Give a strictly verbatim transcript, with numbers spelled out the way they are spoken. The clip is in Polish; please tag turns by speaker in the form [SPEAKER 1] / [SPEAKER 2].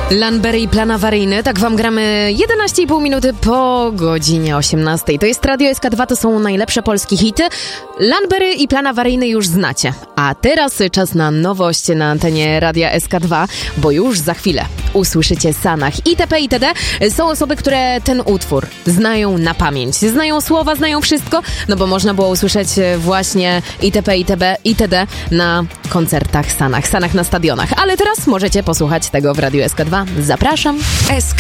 [SPEAKER 1] Lanbery i Plan Awaryjny, tak wam gramy jedenaście i pół minuty po godzinie osiemnastej. To jest Radio S K dwa, to są najlepsze polskie hity. Lanbery i Plan Awaryjny już znacie. A teraz czas na nowość na antenie Radia S K dwa, bo już za chwilę usłyszycie Sanach itp. itd. Są osoby, które ten utwór znają na pamięć. Znają słowa, znają wszystko, no bo można było usłyszeć właśnie itp. itp. itd. na koncertach Sanach, Sanach na stadionach. Ale teraz możecie posłuchać tego w Radiu S K dwa. Zapraszam.
[SPEAKER 2] S K